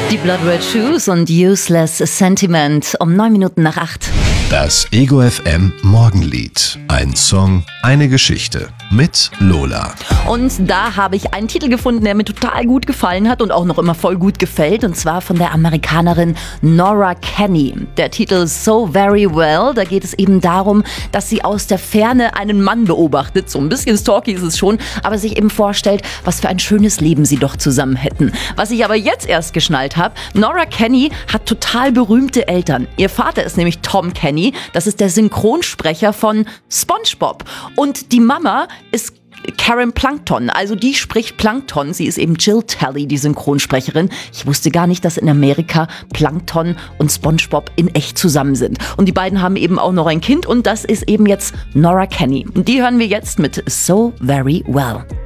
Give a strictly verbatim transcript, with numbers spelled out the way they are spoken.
Die Blood Red Shoes und Useless Sentiment um neun Minuten nach acht. Das Ego F M Morgenlied. Ein Song, eine Geschichte mit Lola. Und da habe ich einen Titel gefunden, der mir total gut gefallen hat und auch noch immer voll gut gefällt. Und zwar von der Amerikanerin Nora Kenny. Der Titel So Very Well. Da geht es eben darum, dass sie aus der Ferne einen Mann beobachtet. So ein bisschen stalky ist es schon, aber sich eben vorstellt, was für ein schönes Leben sie doch zusammen hätten. Was ich aber jetzt erst geschnallt habe, Nora Kenny hat total berühmte Eltern. Ihr Vater ist nämlich Tom Kenny. Das ist der Synchronsprecher von SpongeBob. Und die Mama ist Karen Plankton, also die spricht Plankton. Sie ist eben Jill Talley, die Synchronsprecherin. Ich wusste gar nicht, dass in Amerika Plankton und SpongeBob in echt zusammen sind. Und die beiden haben eben auch noch ein Kind und das ist eben jetzt Nora Kenny. Und die hören wir jetzt mit So Very Well.